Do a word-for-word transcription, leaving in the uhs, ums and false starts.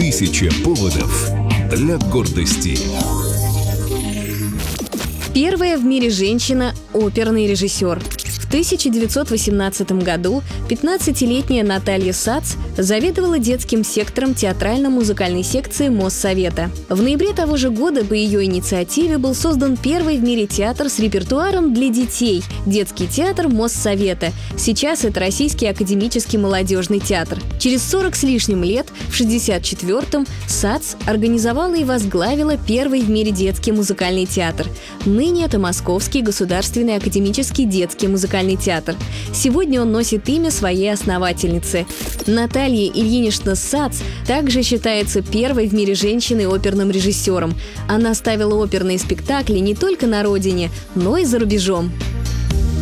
Тысяча поводов для гордости. Первая в мире женщина – оперный режиссер. В тысяча девятьсот восемнадцатом году пятнадцатилетняя Наталья Сац заведовала детским сектором театрально-музыкальной секции Моссовета. В ноябре того же года по ее инициативе был создан первый в мире театр с репертуаром для детей – детский театр Моссовета. Сейчас это Российский академический молодежный театр. Через сорок с лишним лет, в шестьдесят четвёртом, Сац организовала и возглавила первый в мире детский музыкальный театр. Ныне это Московский государственный академический детский музыкальный театр. Сегодня он носит имя своей основательницы. Наталья Ильинична Сац также считается первой в мире женщиной оперным режиссером. Она ставила оперные спектакли не только на родине, но и за рубежом.